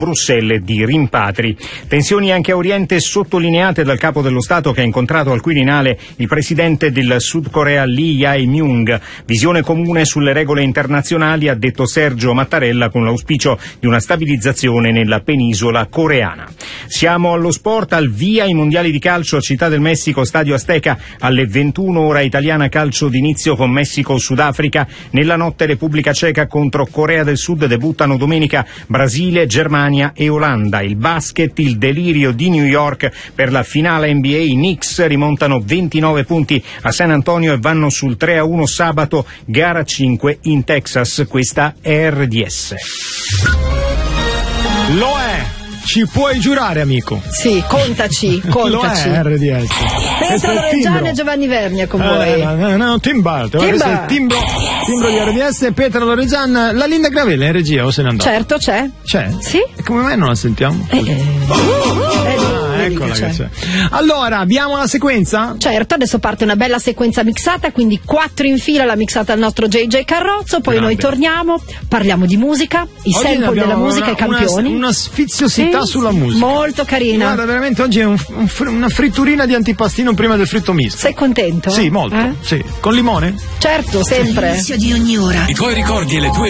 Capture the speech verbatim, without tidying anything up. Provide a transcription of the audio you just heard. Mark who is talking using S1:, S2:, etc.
S1: Bruxelles di rimpatri. Tensioni anche a Oriente sottolineate dal capo dello Stato che ha incontrato al Quirinale il presidente del Sud Corea Lee Jae-myung. Visione comune sulle regole internazionali, ha detto Sergio Mattarella, con l'auspicio di una stabilizzazione nella penisola coreana. Siamo allo sport, al via i mondiali di calcio a Città del Messico, Stadio Azteca, alle ventuno ora italiana, calcio d'inizio con Messico-Sudafrica. Nella notte Repubblica Ceca contro Corea del Sud, debuttano domenica Brasile, Germania e Olanda. Il basket, il delirio di New York per la finale N B A. I Knicks rimontano ventinove punti a San Antonio e vanno sul tre a uno sabato, gara cinque in Texas. Questa è R D S.
S2: Lo è! Ci puoi giurare, amico?
S3: Sì, contaci, contaci.
S2: Lo è R D S.
S3: Pietro Loredana e Giovanni Vernia con voi.
S2: Eh, no, no, timbal. Questo è il timbro, timbro di R D S. Pietro Loredana. La Linda Gravella in regia o se ne andò?
S3: Certo, c'è.
S2: C'è?
S3: Sì.
S2: E come mai non la sentiamo?
S3: Eh, eh.
S2: Oh, oh, eh, ah, eccola che c'è. Allora, abbiamo la sequenza?
S3: Certo, adesso parte una bella sequenza mixata, quindi quattro in fila la mixata al nostro J J Carrozzo, poi Grande. Noi torniamo, parliamo di musica, i
S2: oggi
S3: sample della musica
S2: una,
S3: e i campioni.
S2: Una, una sfiziosità
S3: sì,
S2: sulla musica.
S3: Molto carina.
S2: Guarda, veramente oggi è un, un, una fritturina di antipastino prima del fritto misto.
S3: Sei contento?
S2: Sì, molto.
S3: Eh?
S2: Sì. Con limone?
S3: Certo, sempre.
S4: All'inizio di ogni ora. I tuoi ricordi e le tue